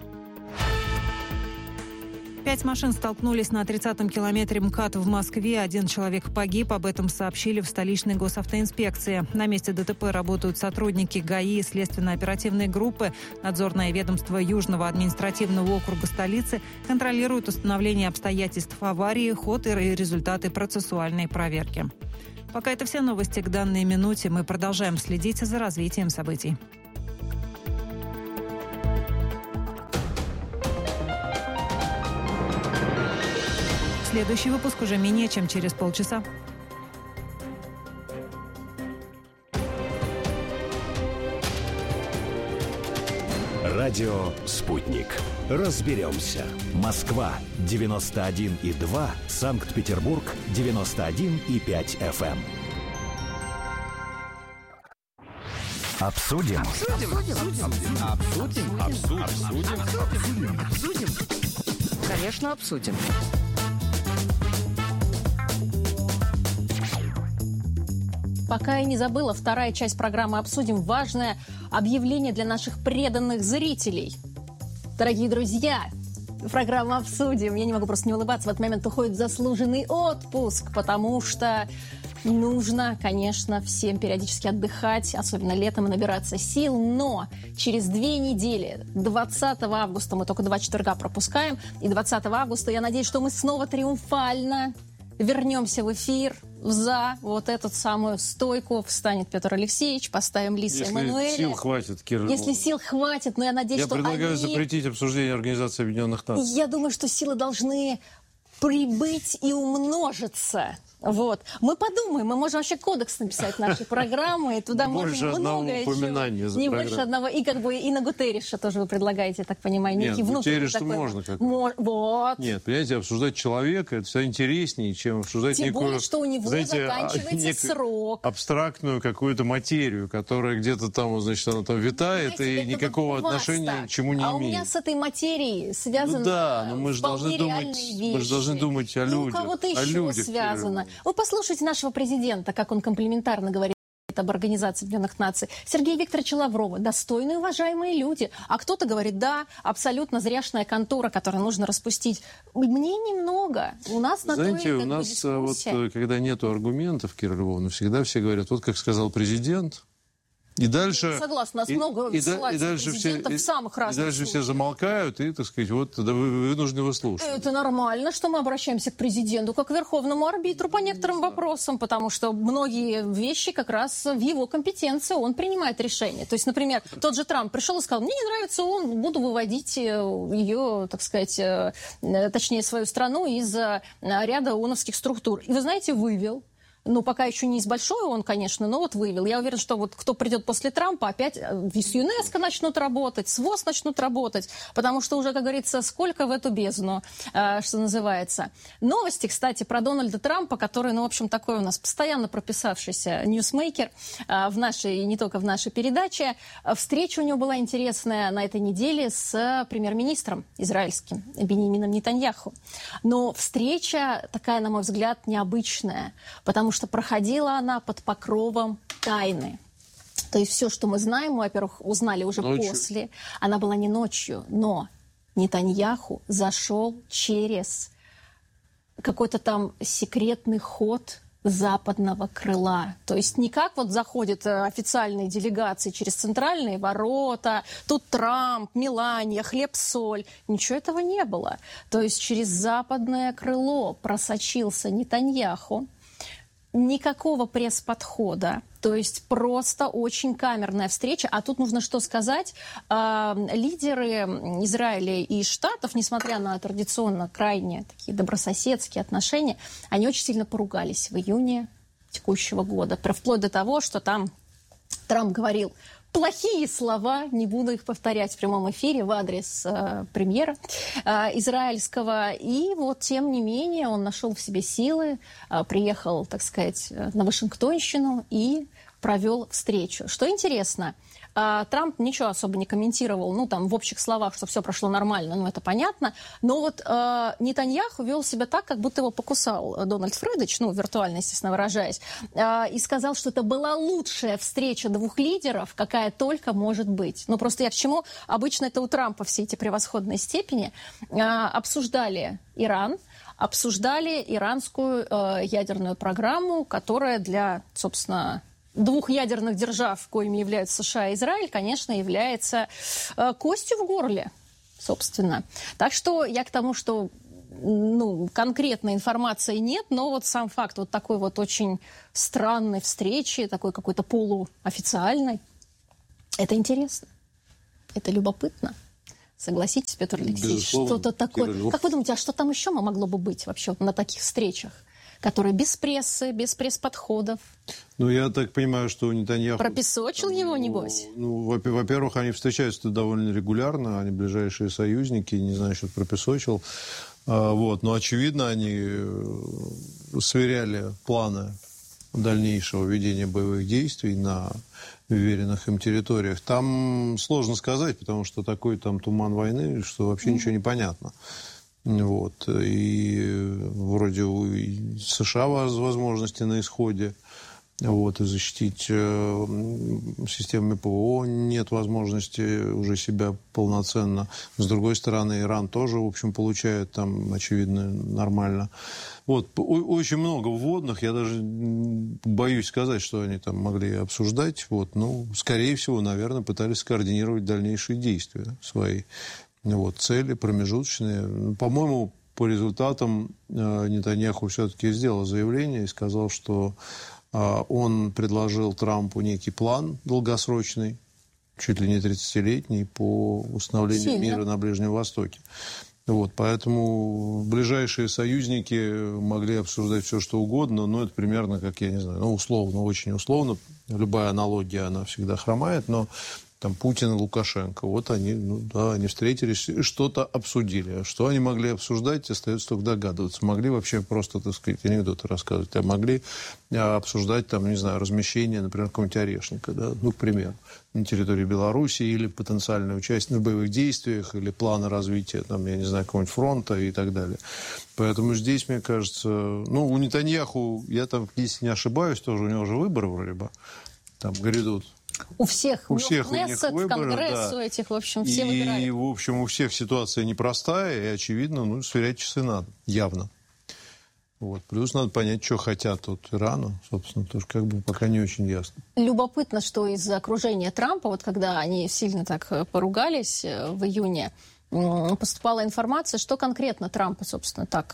Пять машин столкнулись на тридцатом километре МКАД в Москве. Один человек погиб. Об этом сообщили в столичной госавтоинспекции. На месте ДТП работают сотрудники ГАИ и следственно-оперативной группы. Надзорное ведомство Южного административного округа столицы контролирует установление обстоятельств аварии, ход и результаты процессуальной проверки. Пока это все новости к данной минуте. Мы продолжаем следить за развитием событий. Следующий выпуск уже менее чем через полчаса. Радио «Спутник». Разберемся. Москва девяносто один и два, Санкт-Петербург девяносто один и пять эф эм. Обсудим. Обсудим. Обсудим. Обсудим. Обсудим. Обсудим. Обсудим. Конечно, обсудим. Пока я не забыла, вторая часть программы «Обсудим» – важное объявление для наших преданных зрителей. Дорогие друзья, программа «Обсудим». Я не могу просто не улыбаться. В этот момент уходит в заслуженный отпуск, потому что нужно, конечно, всем периодически отдыхать, особенно летом, и набираться сил. Но через две недели, двадцатого августа, мы только два четверга пропускаем, и двадцатого августа, я надеюсь, что мы снова триумфально вернемся в эфир, за вот эту самую стойку встанет Петр Алексеевич, поставим Лиса Эммануэля. Если сил хватит, Кира. Если сил хватит, но я надеюсь, я что предлагаю они... запретить обсуждение Организации Объединенных Наций. Я думаю, что силы должны прибыть и умножиться. Вот. Мы подумаем, мы можем вообще кодекс написать нашей программы, и туда можем многое чего. Не больше одного. И как бы и на Гутерриша тоже вы предлагаете, я так понимаю, некий внутренний Гутерриша можно как-то. Вот. Нет, понимаете, обсуждать человека, это всегда интереснее, чем обсуждать Тем некую, более, что у него знаете, заканчивается срок. Абстрактную какую-то материю, которая где-то там, значит, она там витает, знаете, и никакого отношения к чему не а имеет. А у меня с этой материей связано. Ну да, но мы же должны думать, мы же должны думать о людях. Ну, у кого-то еще о людях, связано. Вы послушайте нашего президента, как он комплиментарно говорит об Организации Объединенных Наций. Сергея Викторовича Лаврова. Достойные, уважаемые люди. А кто-то говорит, да, абсолютно зряшная контора, которую нужно распустить. Мнений много. У нас на Знаете, то и у нас вот, когда нету аргументов, Кира Львовна, всегда все говорят, вот как сказал президент. И дальше... Согласна, нас и, много и, и, и дальше все, в самых разных и дальше случаях. все замолкают и, так сказать, вот да, вы вынуждены его слушать. Это нормально, что мы обращаемся к президенту как к верховному арбитру по некоторым вопросам, потому что многие вещи как раз в его компетенции, он принимает решения. То есть, например, тот же Трамп пришел и сказал, мне не нравится он, буду выводить ее, так сказать, точнее, свою страну из ряда ООНовских структур. И вы знаете, вывел. Ну, пока еще не из большой он, конечно, но вот вывел. Я уверена, что вот кто придет после Трампа, опять с ЮНЕСКО начнут работать, с ВОЗ начнут работать, потому что уже, как говорится, сколько в эту бездну, что называется. Новости, кстати, про Дональда Трампа, который, ну, в общем, такой у нас постоянно прописавшийся ньюсмейкер в нашей, и не только в нашей передаче. Встреча у него была интересная на этой неделе с премьер-министром израильским Биньямином Нетаньяху. Но встреча такая, на мой взгляд, необычная, потому что что проходила она под покровом тайны. То есть все, что мы знаем, мы, во-первых, узнали уже ночью. После. Она была не ночью, но Нетаньяху зашел через какой-то там секретный ход западного крыла. То есть не как вот заходят официальные делегации через центральные ворота, тут Трамп, Мелания, хлеб-соль. Ничего этого не было. То есть через западное крыло просочился Нетаньяху. Никакого пресс-подхода, то есть просто очень камерная встреча. А тут нужно что сказать, э, лидеры Израиля и Штатов, несмотря на традиционно крайне такие добрососедские отношения, они очень сильно поругались в июне текущего года, вплоть до того, что там Трамп говорил плохие слова, не буду их повторять в прямом эфире в адрес э, премьера э, израильского. И вот, тем не менее, он нашел в себе силы, э, приехал, так сказать, на Вашингтонщину и провел встречу. Что интересно, э, Трамп ничего особо не комментировал, ну, там, в общих словах, что все прошло нормально, ну, это понятно. Но вот э, Нетаньяху вел себя так, как будто его покусал Дональд Фредович, ну, виртуально, естественно, выражаясь, э, и сказал, что это была лучшая встреча двух лидеров, какая только может быть. Ну, просто я к чему? Обычно это у Трампа все эти превосходные степени. Э, обсуждали Иран, обсуждали иранскую э, ядерную программу, которая для, собственно, двух ядерных держав, коими являются США и Израиль, конечно, является э, костью в горле, собственно. Так что я к тому, что ну, конкретной информации нет, но вот сам факт вот такой вот очень странной встречи, такой какой-то полуофициальной, это интересно, это любопытно. Согласитесь, Петр Алексеевич, что-то такое. Как вы думаете, а что там еще могло бы быть вообще на таких встречах? Которые без прессы, без пресс-подходов. Ну, я так понимаю, что Нетаньяху... Пропесочил его, небось? Ну, во-первых, они встречаются довольно регулярно, они ближайшие союзники, не знаю, что пропесочил. А, вот. Но, очевидно, они сверяли планы дальнейшего ведения боевых действий на уверенных им территориях. Там сложно сказать, потому что такой там туман войны, что вообще mm-hmm. ничего не понятно. Вот. И вроде у США возможности на исходе, вот, и защитить э, системами ПВО нет возможности уже себя полноценно. С другой стороны, Иран тоже, в общем, получает там, очевидно, нормально. Вот. Очень много вводных. Я даже боюсь сказать, что они там могли обсуждать. Вот. Ну, скорее всего, наверное, пытались скоординировать дальнейшие действия свои. Вот, цели промежуточные. По-моему, по результатам э, Нетаньяху все-таки сделал заявление и сказал, что э, он предложил Трампу некий план долгосрочный, чуть ли не тридцатилетний, по установлению Сильно. мира на Ближнем Востоке. Вот, поэтому ближайшие союзники могли обсуждать все, что угодно, но это примерно, как я не знаю, ну, условно, очень условно. Любая аналогия, она всегда хромает, но там Путин и Лукашенко, вот они, ну да, они встретились и что-то обсудили. Что они могли обсуждать, остается только догадываться. Могли вообще просто, так сказать, анекдоты рассказывать, а могли обсуждать, там, не знаю, размещение, например, какого-нибудь орешника, да, ну, к примеру, на территории Беларуси, или потенциальное участие в боевых действиях, или планы развития, там, я не знаю, какого-нибудь фронта и так далее. Поэтому здесь, мне кажется, ну, у Нетаньяху, я там, если не ошибаюсь, тоже у него же выборы вроде бы, там грядут. У всех, у всех Кнессет, у них выборы, Конгресс, да. у этих, в общем, все и, выбирают. И, в общем, у всех ситуация непростая, и, очевидно, ну, сверять часы надо, явно. Вот. Плюс надо понять, что хотят от Ирана, собственно, тоже как бы пока не очень ясно. Любопытно, что из окружения Трампа, вот когда они сильно так поругались в июне, поступала информация, что конкретно Трампа, собственно, так...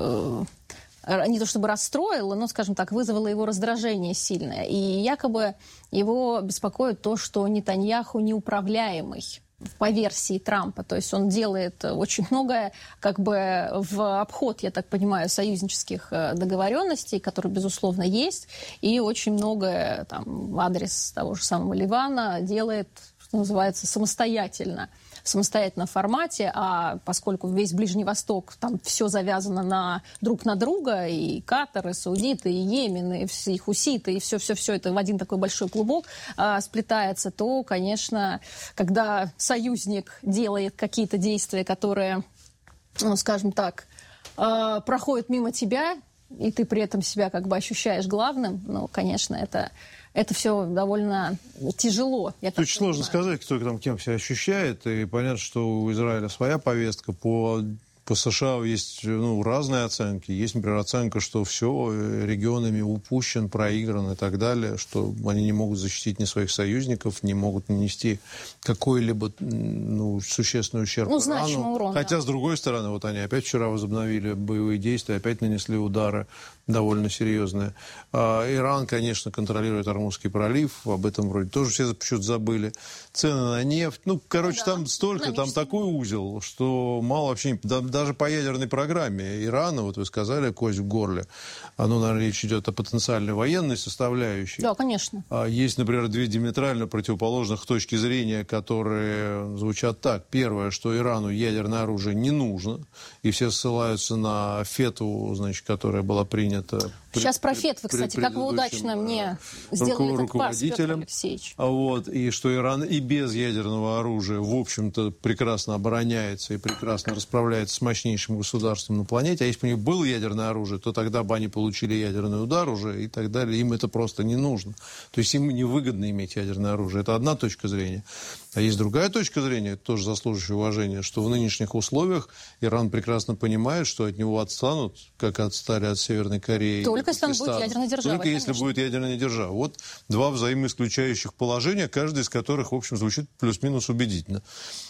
не то чтобы расстроило, но, скажем так, вызвало его раздражение сильное. И якобы его беспокоит то, что Нетаньяху неуправляемый по версии Трампа. То есть он делает очень многое как бы в обход, я так понимаю, союзнических договоренностей, которые, безусловно, есть. И очень многое там, в адрес того же самого Ливана делает, что называется, самостоятельно. В самостоятельном формате, а поскольку весь Ближний Восток, там все завязано на, друг на друга, и Катар, и Саудиты, и Йемен, и, и хуситы, и все-все-все это в один такой большой клубок а, сплетается, то, конечно, когда союзник делает какие-то действия, которые, ну, скажем так, а, проходят мимо тебя, и ты при этом себя как бы ощущаешь главным, ну, конечно, это... Это все довольно тяжело. Я Очень сложно сказать, кто там кем себя ощущает. И понятно, что у Израиля своя повестка. По, по США есть, ну, разные оценки. Есть, например, оценка, что все, регион ими упущен, проигран и так далее, что они не могут защитить ни своих союзников, не могут нанести какой-либо, ну, существенный ущерб ну, значимый урон. Хотя, да. с другой стороны, вот они опять вчера возобновили боевые действия, опять нанесли удары довольно серьезные. А, Иран, конечно, контролирует Ормузский пролив, об этом вроде тоже все почему-то забыли. Цены на нефть, ну, короче, да, там столько, там такой узел, что мало вообще, да, даже по ядерной программе Ирана, вот вы сказали, кость в горле, оно, наверное, речь идет о потенциальной военной составляющей. Да, конечно. А, есть, например, две диаметрально противоположных точки зрения, которые звучат так. Первое, что Ирану ядерное оружие не нужно, и все ссылаются на фетву, значит, которая была принята. Сейчас про фетвы, кстати, как вы удачно мне сделали этот пас, Петр Алексеевич. Вот, и что Иран и без ядерного оружия, в общем-то, прекрасно обороняется и прекрасно расправляется с мощнейшим государством на планете. А если бы у них было ядерное оружие, то тогда бы они получили ядерный удар уже и так далее. Им это просто не нужно. То есть им невыгодно иметь ядерное оружие. Это одна точка зрения. А есть другая точка зрения, тоже заслуживающая уважения, что в нынешних условиях Иран прекрасно понимает, что от него отстанут, как отстали от Северной Кореи. Только если он будет ядерной державой. Только если конечно. будет ядерная держава. Вот два взаимоисключающих положения, каждое из которых, в общем, звучит плюс-минус убедительно.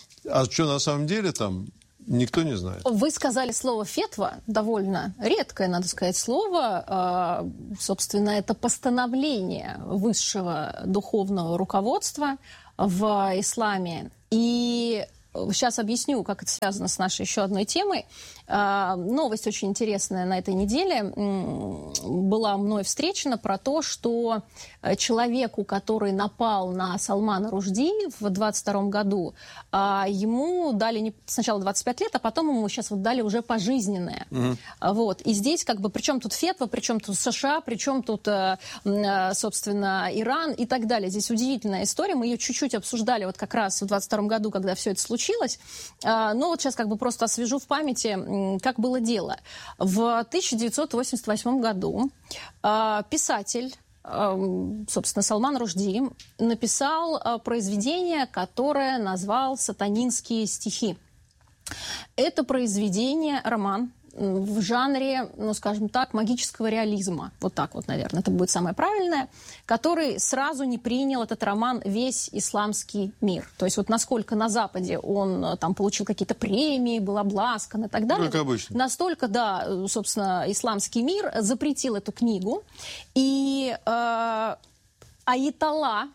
А что на самом деле там, никто не знает. Вы сказали слово «фетва», довольно редкое, надо сказать, слово. Собственно, это постановление высшего духовного руководства в исламе. И сейчас объясню, как это связано с нашей еще одной темой. Новость очень интересная на этой неделе была мной встречена про то, что человеку, который напал на Салмана Ружди в двадцать втором году, ему дали не сначала двадцать пять лет, а потом ему сейчас вот дали уже пожизненное. Mm-hmm. Вот. И здесь как бы причем тут фетва, причем тут США, причем тут, собственно, Иран и так далее. Здесь удивительная история. Мы ее чуть-чуть обсуждали вот как раз в двадцать втором году, когда все это случилось. Но вот сейчас как бы просто освежу в памяти, как было дело. В тысяча девятьсот восемьдесят восьмом году писатель, собственно, Салман Ружди, написал произведение, которое назвал «Сатанинские стихи». Это произведение, роман, в жанре, ну, скажем так, магического реализма. Вот так вот, наверное, это будет самое правильное. Который сразу не принял этот роман весь исламский мир. То есть вот насколько на Западе он там получил какие-то премии, был обласкан и так далее. Как обычно. Настолько, да, собственно, исламский мир запретил эту книгу. И э, аятолла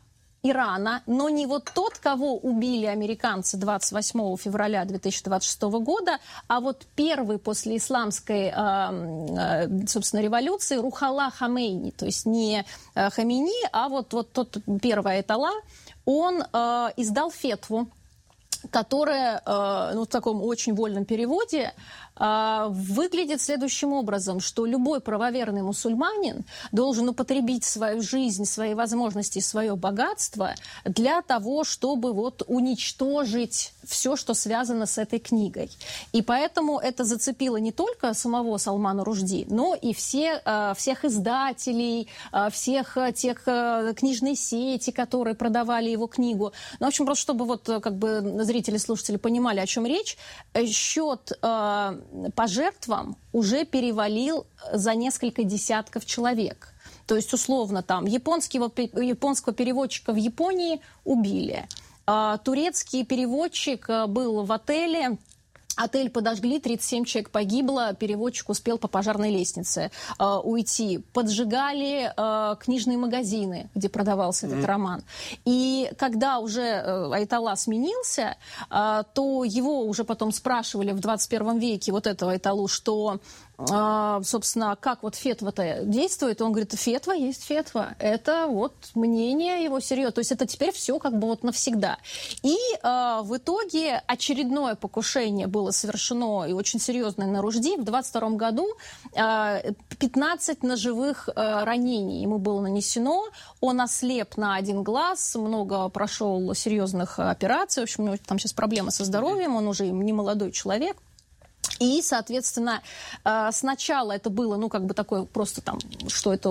Ирана, но не вот тот, кого убили американцы двадцать восьмого февраля две тысячи двадцать шестого года, а вот первый после исламской, собственно, революции Рухалла Хамейни, то есть не Хамини, а вот, вот тот первый аятолла, он издал фетву, которая, ну, в таком очень вольном переводе, выглядит следующим образом, что любой правоверный мусульманин должен употребить свою жизнь, свои возможности, свое богатство для того, чтобы вот уничтожить все, что связано с этой книгой. И поэтому это зацепило не только самого Салмана Рушди, но и все, всех издателей, всех тех книжной сети, которые продавали его книгу. Ну, в общем, просто чтобы вот как бы зрители, слушатели понимали, о чем речь, счет по жертвам уже перевалил за несколько десятков человек. То есть, условно, там японского, японского переводчика в Японии убили. Турецкий переводчик был в отеле. Отель подожгли, тридцать семь человек погибло, переводчик успел по пожарной лестнице э, уйти. Поджигали э, книжные магазины, где продавался этот mm. роман. И когда уже э, аятолла сменился, э, то его уже потом спрашивали в двадцать первом веке, вот этого аятоллу, что, э, собственно, как вот фетва-то действует. Он говорит, фетва есть фетва. Это вот мнение его серьезно. То есть это теперь все как бы вот навсегда. И э, в итоге очередное покушение было совершено, и очень серьезное, на Рушди. В двадцать втором году пятнадцать ножевых ранений ему было нанесено. Он ослеп на один глаз, много прошел серьезных операций. В общем, у него там сейчас проблемы со здоровьем, он уже не молодой человек. И, соответственно, сначала это было, ну, как бы такое просто там, что это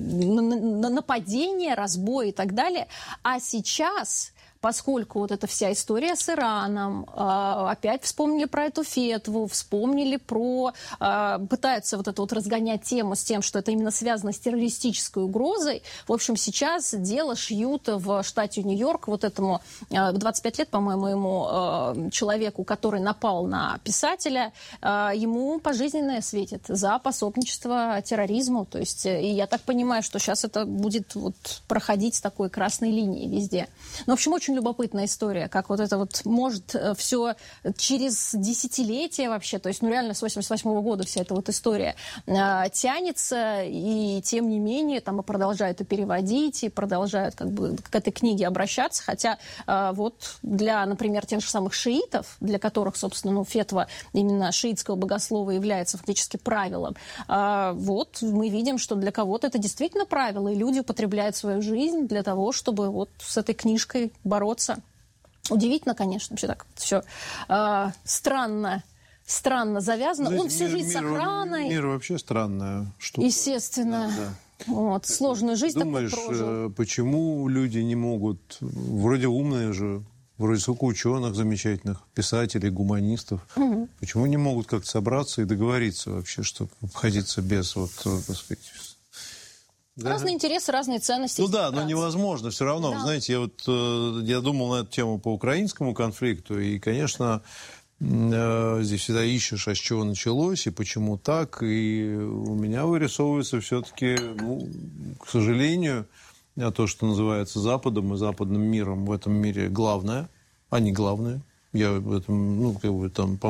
нападение, разбой и так далее. А сейчас, поскольку вот эта вся история с Ираном, опять вспомнили про эту фетву, вспомнили про... Пытаются вот это вот разгонять тему с тем, что это именно связано с террористической угрозой. В общем, сейчас дело шьют в штате Нью-Йорк вот этому двадцать пять лет, по-моему, ему человеку, который напал на писателя, ему пожизненное светит за пособничество терроризму. То есть, и я так понимаю, что сейчас это будет вот проходить с такой красной линией везде. Ну, в общем, очень любопытная история, как вот это вот может все через десятилетия вообще, то есть, ну, реально с восемьдесят восьмого года вся эта вот история э, тянется, и тем не менее там и продолжают и переводить, и продолжают как бы к этой книге обращаться, хотя э, вот для, например, тех же самых шиитов, для которых, собственно, ну, фетва именно шиитского богослова является фактически правилом, э, вот мы видим, что для кого-то это действительно правило, и люди употребляют свою жизнь для того, чтобы вот с этой книжкой бороться. Удивительно, конечно, вообще так все э, странно, странно завязано. Знаете, он всю жизнь мир, с охраной. Мир вообще странная штука. Естественно. Да, да. Вот, сложную жизнь Думаешь, такую прожил. Почему люди не могут, вроде умные же, вроде сколько ученых замечательных, писателей, гуманистов, угу. почему не могут как-то собраться и договориться вообще, чтобы обходиться без, вот, так сказать... Да. Разные интересы, разные ценности. Ну да, но невозможно все равно. Да. Знаете, я вот я думал на эту тему по украинскому конфликту, и, конечно, здесь всегда ищешь, а с чего началось, и почему так, и у меня вырисовывается все-таки, ну, к сожалению, то, что называется Западом и западным миром в этом мире главное, а не главное. Я в этом, ну, как бы там...